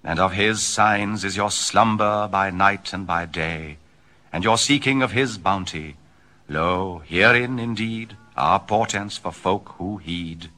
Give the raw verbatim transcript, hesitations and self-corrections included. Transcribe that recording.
And of his signs is your slumber by night and by day, and your seeking of his bounty. Lo, herein indeed are portents for folk who heed.